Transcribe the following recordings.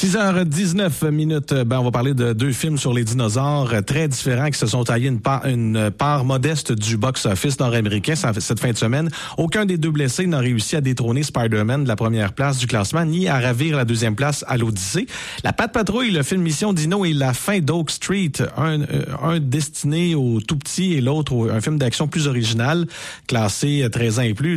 6h19. On va parler de deux films sur les dinosaures très différents qui se sont taillés une part modeste du box-office nord-américain cette fin de semaine. Aucun des deux blessés n'a réussi à détrôner Spider-Man de la première place du classement, ni à ravir la deuxième place à l'Odyssée. La Patte Patrouille, le film Mission Dino et La fin d'Oak Street, un destiné aux tout petits et l'autre un film d'action plus original, classé 13 ans et plus,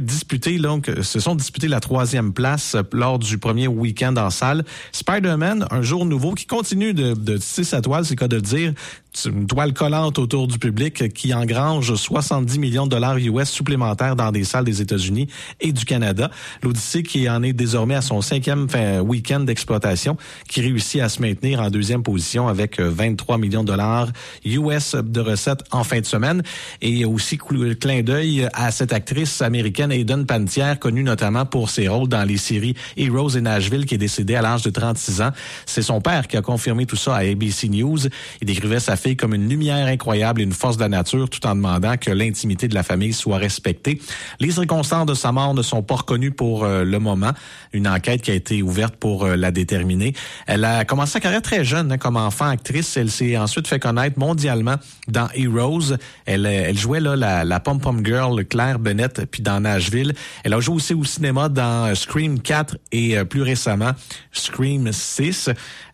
se sont disputés la troisième place lors du premier week-end en salle. Spider-Man, un jour nouveau, qui continue de tisser sa toile, c'est le cas de le dire, une toile collante autour du public qui engrange 70 millions de dollars US supplémentaires dans des salles des États-Unis et du Canada. L'Odyssée qui en est désormais à son 5e week-end d'exploitation, qui réussit à se maintenir en deuxième position avec 23 millions de dollars US de recettes en fin de semaine. Et aussi clin d'œil à cette actrice américaine Hayden Panettiere, connue notamment pour ses rôles dans les séries Heroes et Nashville, qui est décédée à l'âge de 36 ans. C'est son père qui a confirmé tout ça à ABC News. Il décrivait sa fille comme une lumière incroyable et une force de la nature, tout en demandant que l'intimité de la famille soit respectée. Les circonstances de sa mort ne sont pas reconnues pour le moment. Une enquête qui a été ouverte pour la déterminer. Elle a commencé sa carrière très jeune comme enfant actrice. Elle s'est ensuite fait connaître mondialement dans Heroes. Elle jouait la pom-pom girl Claire Bennett, puis dans Nashville. Elle a joué aussi au cinéma dans Scream 4 et plus récemment Scream 6.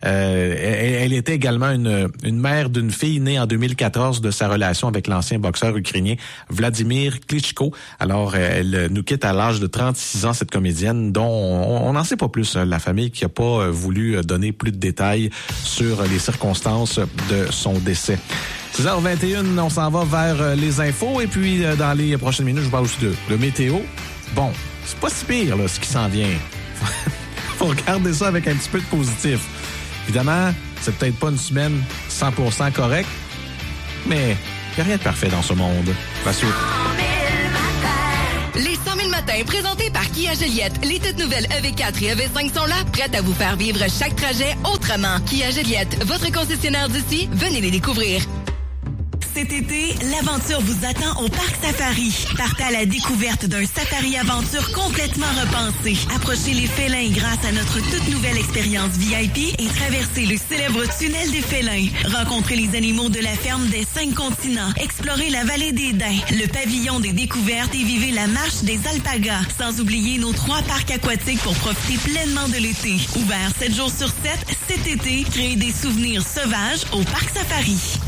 Elle était également une mère d'une fille née en 2014 de sa relation avec l'ancien boxeur ukrainien Vladimir Klitschko. Alors, elle nous quitte à l'âge de 36 ans, cette comédienne, dont on n'en sait pas plus. La famille qui n'a pas voulu donner plus de détails sur les circonstances de son décès. 6h21, on s'en va vers les infos et puis dans les prochaines minutes, je vous parle aussi de météo. Bon, c'est pas si pire là, ce qui s'en vient. Faut regarder ça avec un petit peu de positif. Évidemment, c'est peut-être pas une semaine 100% correcte, mais il n'y a rien de parfait dans ce monde. La suite. Les 100 000 matins présentés par Kia Joliette. Les toutes nouvelles EV4 et EV5 sont là, prêtes à vous faire vivre chaque trajet autrement. Kia Joliette, votre concessionnaire d'ici, venez les découvrir. Cet été, l'aventure vous attend au Parc Safari. Partez à la découverte d'un safari-aventure complètement repensé. Approchez les félins grâce à notre toute nouvelle expérience VIP et traversez le célèbre tunnel des félins. Rencontrez les animaux de la ferme des 5 continents. Explorez la vallée des Daims, le pavillon des découvertes et vivez la marche des alpagas. Sans oublier nos 3 parcs aquatiques pour profiter pleinement de l'été. Ouvert 7 jours sur 7, cet été, créez des souvenirs sauvages au Parc Safari.